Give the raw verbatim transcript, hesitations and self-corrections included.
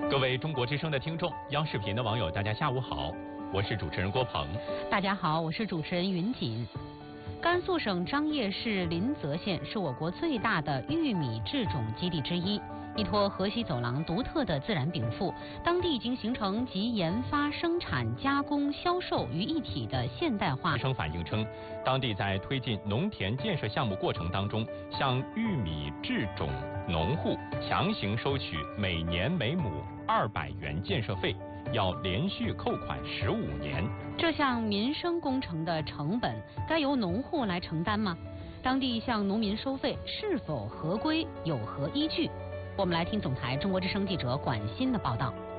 各位中国之声的听众，央视频的网友，大家下午好，我是主持人郭鹏。 大家好，我是主持人云锦。甘肃省张掖市临泽县是我国最大的玉米制种基地之一，依托河西走廊独特的自然禀赋，当地已经形成集研发、生产、加工、销售于一体的现代化。 学生反映称，当地在推进农田建设项目过程当中，向玉米制种农户强行收取每年每亩二百元建设费，要连续扣款十五年。 这项民生工程的成本该由农户来承担吗？当地向农民收费是否合规，有何依据？我们来听总台中国之声记者管欣的报道。